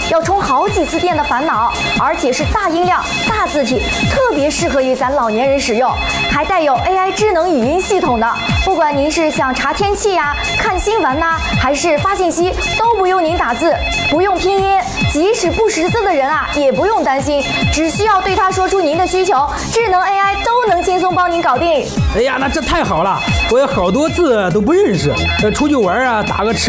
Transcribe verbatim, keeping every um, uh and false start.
要充好几次电的烦恼，而且是大音量、大字体，特别适合于咱老年人使用。还带有 A I 智能语音系统的，不管您是想查天气呀、看新闻呐、还是发信息，都不用您打字，不用拼音，即使不识字的人啊，也不用担心，只需要对他说出您的需求，智能 A I 都能轻松帮您搞定。 哎呀，那这太好了！我有好多字都不认识，呃，出去玩啊，打个车。